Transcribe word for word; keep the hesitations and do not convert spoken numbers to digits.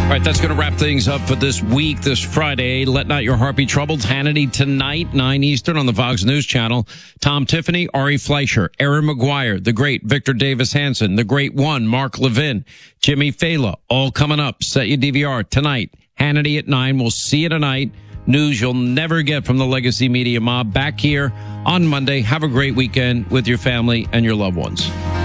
All right, that's going to wrap things up for this week, this Friday. Let Not Your Heart Be Troubled. Hannity tonight, nine Eastern on the Fox News Channel. Tom Tiffany, Ari Fleischer, Aaron McGuire, the great Victor Davis Hanson, the great one, Mark Levin, Jimmy Fallon, all coming up. Set your D V R tonight. Hannity at nine. We'll see you tonight. News you'll never get from the Legacy Media Mob back here on Monday. Have a great weekend with your family and your loved ones.